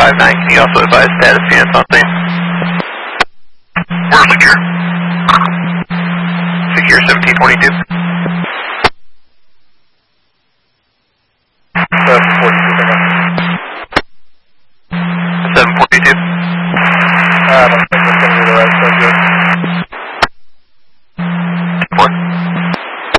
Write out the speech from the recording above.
59, can you also advise status units on scene? We're secure. Secure 1722. 742.